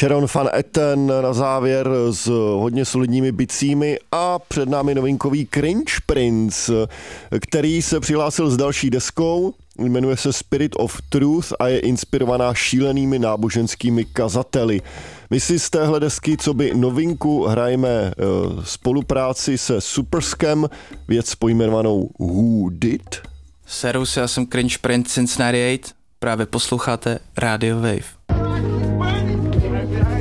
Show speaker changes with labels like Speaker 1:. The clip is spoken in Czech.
Speaker 1: Sharon Van Etten na závěr s hodně solidními bicími a před námi novinkový Cringe Prince, který se přihlásil s další deskou, jmenuje se Spirit of Truth a je inspirovaná šílenými náboženskými kazateli. My si z téhle desky, co by novinku, hrajeme spolupráci se Superskem, věc pojmenovanou Who Did?
Speaker 2: Servus, já jsem Cringe Prince Cincinnati 8, právě posloucháte Radio Wave.